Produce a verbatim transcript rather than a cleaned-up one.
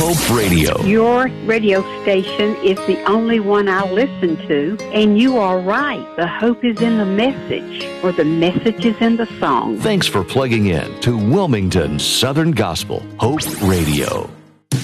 Hope Radio. Your radio station is the only one I listen to, and you are right. The hope is in the message, or the message is in the song. Thanks for plugging in to Wilmington Southern Gospel Hope Radio.